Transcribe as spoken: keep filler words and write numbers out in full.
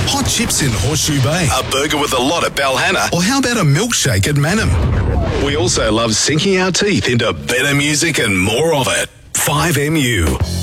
Hot chips in Horseshoe Bay. A burger with a lot at Balhanna. Or how about a milkshake at Manham? We also love sinking our teeth into better music and more of it. five M U.